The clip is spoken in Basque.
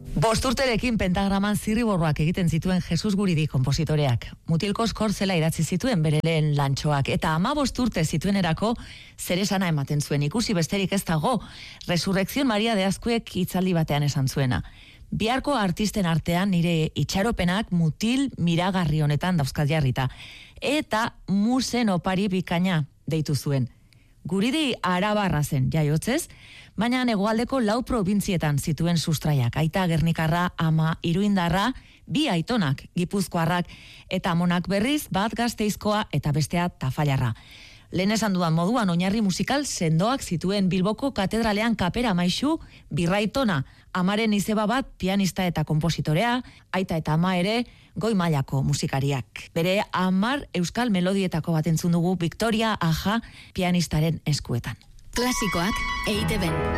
5 urterekin pentagraman zirriborroak egiten zituen Jesus Guridi konpositoreak. Mutilkoz kortzela idatzi zituen bere lehen lantxoak, eta 15 urte zituenerako zeresana ematen zuen. Ikusi besterik ez dago, Resurrección Maria de Azkuek hitzaldi batean esan zuena. Biharko artisten artean nire itxaropenak mutil miragarri honetan dauzkat jarrita. Eta musen opari bikaina deitu zuen. Guridi arabarra zen, jaiotzez, baina hegoaldeko 4 probintzietan zituen sustraiak. Aita Gernikarra, ama Iruindarra, 2 aitonak, Gipuzkoarrak, eta amonak berriz, bat Gasteizkoa eta bestea Tafallarra. Lehen esan dudan moduan oinarri musikal sendoak zituen Bilboko katedralean kapera maisu, birraitona, amaren izeba bat pianista eta konpositorea, aita eta ama ere goi mailako musikariak. Bere 10 euskal melodietako bat entzun dugu Victoria Aja pianistaren eskuetan. Klasikoak EITB.